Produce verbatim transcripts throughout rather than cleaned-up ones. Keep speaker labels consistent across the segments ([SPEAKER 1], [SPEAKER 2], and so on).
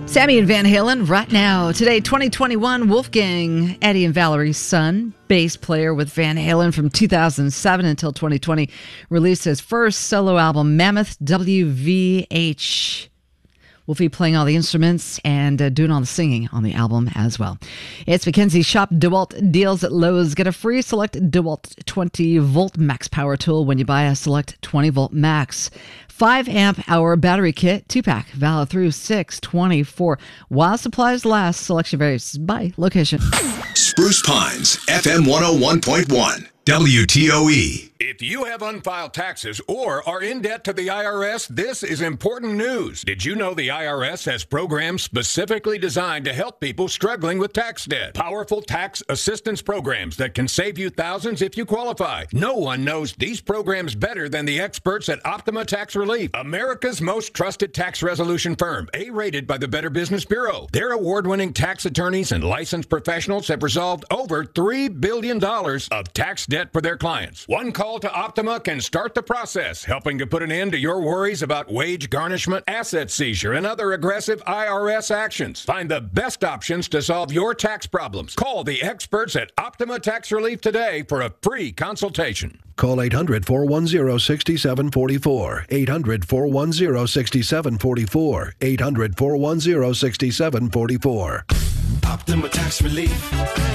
[SPEAKER 1] Sammy and Van Halen right now. Today, twenty twenty-one, Wolfgang, Eddie and Valerie's son, bass player with Van Halen from two thousand seven until twenty twenty, released his first solo album, Mammoth W V H. Wolfie playing all the instruments and uh, doing all the singing on the album as well. It's Mackenzie. Shop DeWalt deals at Lowe's. Get a free Select DeWalt twenty volt max power tool when you buy a Select twenty volt max. five amp hour battery kit, two pack, valid through six twenty-four. While supplies last, selection varies by location.
[SPEAKER 2] Spruce Pines, F M one oh one point one, W T O E.
[SPEAKER 3] If you have unfiled taxes or are in debt to the I R S, this is important news. Did you know the I R S has programs specifically designed to help people struggling with tax debt? Powerful tax assistance programs that can save you thousands if you qualify. No one knows these programs better than the experts at Optima Tax Relief, America's most trusted tax resolution firm, A-rated by the Better Business Bureau. Their award-winning tax attorneys and licensed professionals have resolved over three billion dollars of tax debt for their clients. One call to Optima can start the process, helping to put an end to your worries about wage garnishment, asset seizure, and other aggressive I R S actions. Find the best options to solve your tax problems. Call the experts at Optima Tax Relief today for a free consultation.
[SPEAKER 4] Call eight hundred, four one zero, six seven four four. eight hundred, four one zero, six seven four four. eight hundred, four one zero, six seven four four.
[SPEAKER 2] Optima Tax Relief.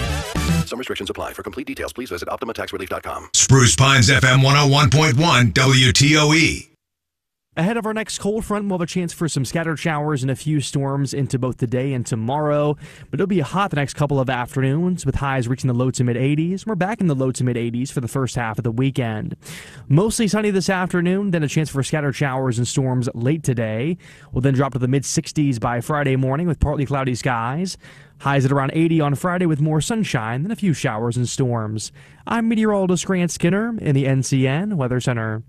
[SPEAKER 5] Some restrictions apply. For complete details, please visit Optima Tax Relief dot com.
[SPEAKER 2] Spruce Pines, F M one oh one point one, W T O E.
[SPEAKER 6] Ahead of our next cold front, we'll have a chance for some scattered showers and a few storms into both today and tomorrow. But it'll be hot the next couple of afternoons, with highs reaching the low to mid eighties. We're back in the low to mid eighties for the first half of the weekend. Mostly sunny this afternoon, then a chance for scattered showers and storms late today. We'll then drop to the mid sixties by Friday morning with partly cloudy skies. Highs at around eighty on Friday with more sunshine than a few showers and storms. I'm meteorologist Grant Skinner in the N C N Weather Center.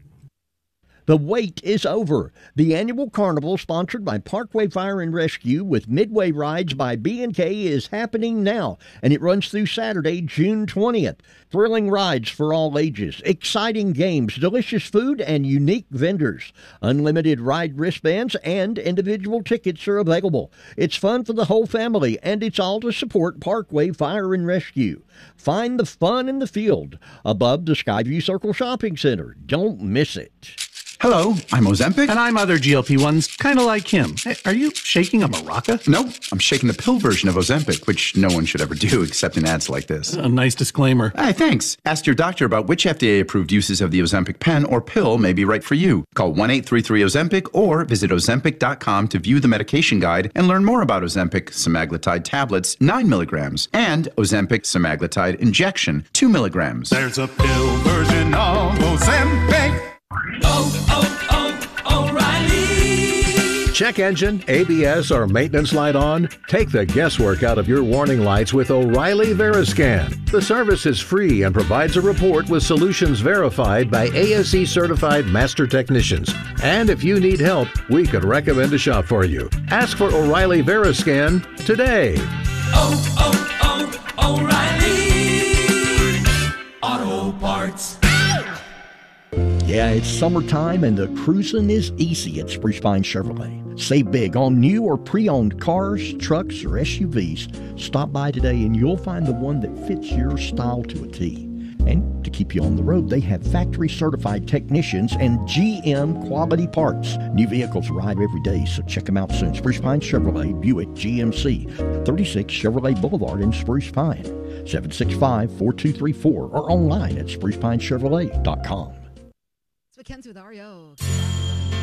[SPEAKER 7] The wait is over. The annual carnival sponsored by Parkway Fire and Rescue with Midway Rides by B and K is happening now, and it runs through Saturday, June twentieth. Thrilling rides for all ages, exciting games, delicious food, and unique vendors. Unlimited ride wristbands and individual tickets are available. It's fun for the whole family, and it's all to support Parkway Fire and Rescue. Find the fun in the field above the Skyview Circle Shopping Center. Don't miss it.
[SPEAKER 8] Hello, I'm Ozempic. And I'm other G L P ones, kind of like him. Hey, are you shaking a maraca? No, I'm shaking the pill version of Ozempic, which no one should ever do except in ads like this.
[SPEAKER 9] A nice disclaimer.
[SPEAKER 8] Hey, thanks. Ask your doctor about which F D A-approved uses of the Ozempic pen or pill may be right for you. Call one eight three three Ozempic or visit Ozempic dot com to view the medication guide and learn more about Ozempic semaglutide tablets, nine milligrams, and Ozempic semaglutide injection, two milligrams.
[SPEAKER 9] There's a pill version of Ozempic.
[SPEAKER 10] Oh, oh, oh, O'Reilly.
[SPEAKER 4] Check engine, A B S, or maintenance light on? Take the guesswork out of your warning lights with O'Reilly Veriscan. The service is free and provides a report with solutions verified by A S E certified master technicians. And if you need help, we could recommend a shop for you. Ask for O'Reilly Veriscan today.
[SPEAKER 10] Oh, oh, oh, O'Reilly Auto Parts.
[SPEAKER 7] Yeah, it's summertime and the cruising is easy at Spruce Pine Chevrolet. Save big on new or pre-owned cars, trucks, or S U Vs. Stop by today and you'll find the one that fits your style to a T. And to keep you on the road, they have factory-certified technicians and G M quality parts. New vehicles arrive every day, so check them out soon. Spruce Pine Chevrolet, Buick G M C, thirty-six Chevrolet Boulevard in Spruce Pine, seven six five, four two three four, or online at spruce pine chevrolet dot com.
[SPEAKER 1] It's Mackenzie with R E O.